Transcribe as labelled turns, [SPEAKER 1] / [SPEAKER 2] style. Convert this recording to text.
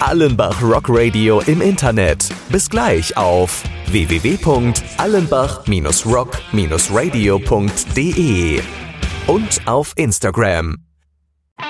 [SPEAKER 1] Allenbach Rock Radio im Internet. Bis gleich auf www.allenbach-rock-radio.de und auf Instagram.